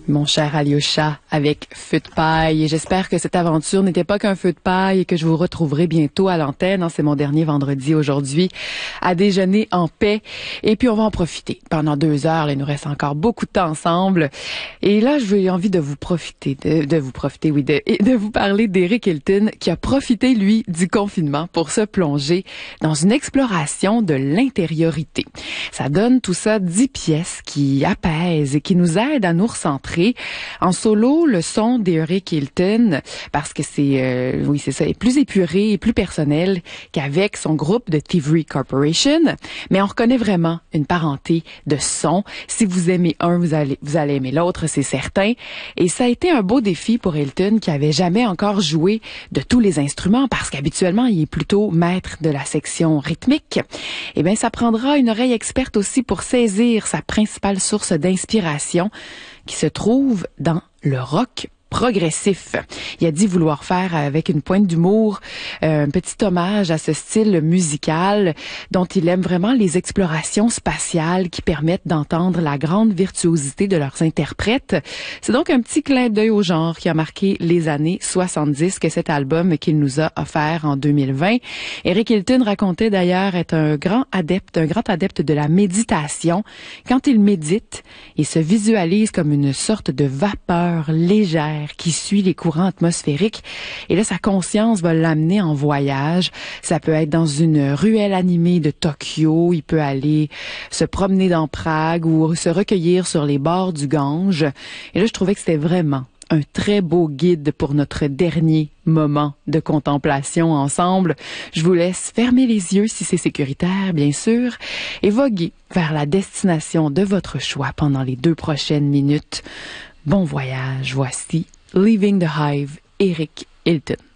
mon cher Alyosha, avec Feu de paille. Et j'espère que cette aventure n'était pas qu'un feu de paille et que je vous retrouverai bientôt à l'antenne. C'est mon dernier vendredi aujourd'hui à déjeuner en paix. Et puis, on va en profiter. Pendant 2 heures, il nous reste encore beaucoup de temps ensemble. Et là, j'ai envie de vous de vous parler d'Eric Hilton qui a profité, lui, du confinement pour se plonger dans une exploration de l'intériorité. Ça donne tout ça 10 pièces qui apaisent et qui nous aident à nous recentrer. En solo, le son d'Eric Hilton, parce que c'est plus épuré et plus personnel qu'avec son groupe de Thievery Corporation, mais on reconnaît vraiment une parenté de son. Si vous aimez un, vous allez aimer l'autre, c'est certain. Et ça a été un beau défi pour Hilton qui avait jamais encore joué de tous les instruments, parce qu'habituellement, il est plutôt maître de la section rythmique. Eh bien, ça prendra une oreille experte aussi pour saisir sa principale source d'inspiration, qui se trouve dans le rock progressif. Il a dit vouloir faire avec une pointe d'humour un petit hommage à ce style musical dont il aime vraiment les explorations spatiales qui permettent d'entendre la grande virtuosité de leurs interprètes. C'est donc un petit clin d'œil au genre qui a marqué les années 70 que cet album qu'il nous a offert en 2020. Eric Hilton racontait d'ailleurs être un grand adepte de la méditation. Quand il médite, il se visualise comme une sorte de vapeur légère qui suit les courants atmosphériques. Et là, sa conscience va l'amener en voyage. Ça peut être dans une ruelle animée de Tokyo. Il peut aller se promener dans Prague ou se recueillir sur les bords du Gange. Et là, je trouvais que c'était vraiment un très beau guide pour notre dernier moment de contemplation ensemble. Je vous laisse fermer les yeux si c'est sécuritaire, bien sûr, et voguer vers la destination de votre choix pendant les 2 prochaines minutes. Bon voyage, voici Leaving the Hive, Eric Hilton.